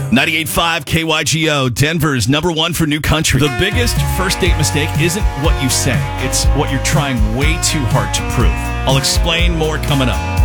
98.5 KYGO, Denver's number one for new country. The biggest first date mistake isn't what you say. It's what you're trying way too hard to prove. I'll explain more coming up.